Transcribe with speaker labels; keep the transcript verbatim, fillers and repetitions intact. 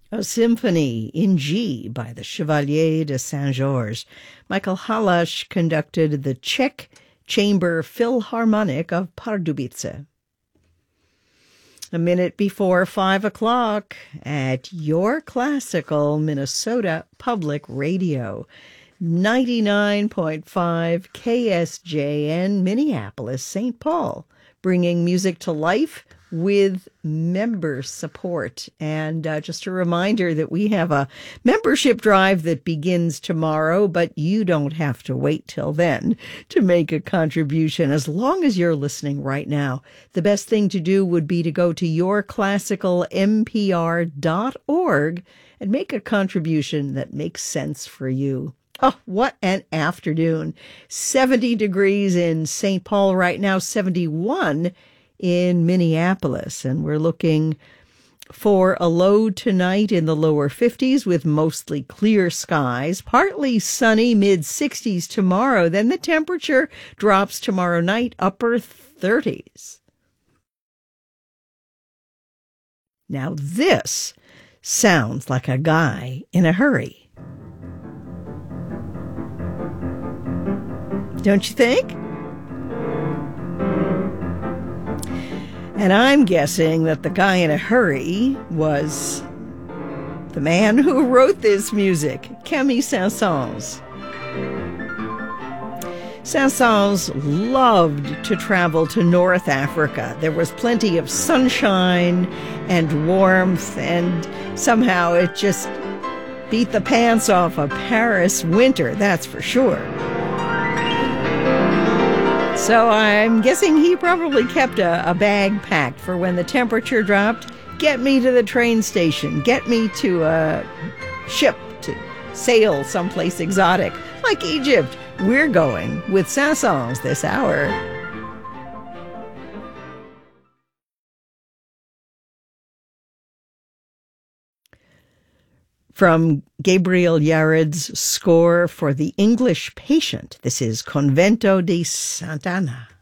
Speaker 1: A Symphony in G by the Chevalier de Saint-Georges. Michael Halasz conducted the Czech Chamber Philharmonic of Pardubice. A minute before five o'clock at your classical Minnesota Public Radio, ninety-nine point five K S J N, Minneapolis, Saint Paul, bringing music to life with member support. And uh, just a reminder that we have a membership drive that begins tomorrow, but you don't have to wait till then to make a contribution. As long as you're listening right now, the best thing to do would be to go to your classical M P R dot org and make a contribution that makes sense for you. Oh, what an afternoon. seventy degrees in Saint Paul right now, seventy-one in Minneapolis, and we're looking for a low tonight in the lower fifties with mostly clear skies, partly sunny, mid sixties tomorrow. Then the temperature drops tomorrow night, upper thirties. Now this sounds like a guy in a hurry, don't you think? And I'm guessing that the guy in a hurry was the man who wrote this music, Camille Saint-Saëns. Saint-Saëns loved to travel to North Africa. There was plenty of sunshine and warmth, and somehow it just beat the pants off a Paris winter, that's for sure. So I'm guessing he probably kept a, a bag packed for when the temperature dropped. Get me to the train station. Get me to a ship to sail someplace exotic, like Egypt. We're going with Saint-Saëns this hour. From Gabriel Yared's score for The English Patient, this is Convento di Sant'Anna.